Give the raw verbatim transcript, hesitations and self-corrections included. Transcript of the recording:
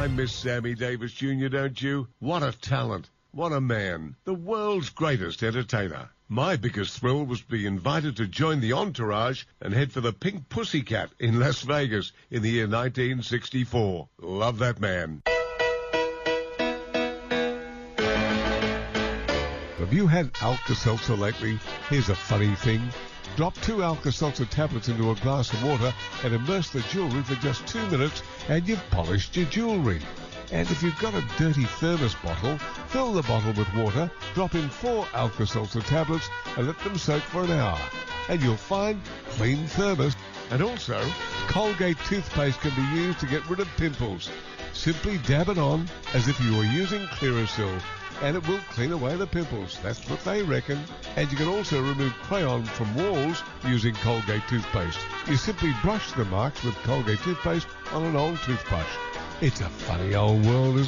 I miss Sammy Davis Junior, don't you? What a talent. What a man. The world's greatest entertainer. My biggest thrill was to be invited to join the entourage and head for the Pink Pussycat in Las Vegas in the year nineteen sixty-four. Love that man. Have you had Alka-Seltzer lately? Here's a funny thing. Drop two Alka-Seltzer tablets into a glass of water and immerse the jewellery for just two minutes and you've polished your jewellery. And if you've got a dirty thermos bottle, fill the bottle with water, drop in four Alka-Seltzer tablets and let them soak for an hour. And you'll find clean thermos. And also, Colgate toothpaste can be used to get rid of pimples. Simply dab it on as if you were using Clearasil, and it will clean away the pimples. That's what they reckon. And you can also remove crayon from walls using Colgate toothpaste. You simply brush the marks with Colgate toothpaste on an old toothbrush. It's a funny old world, isn't it?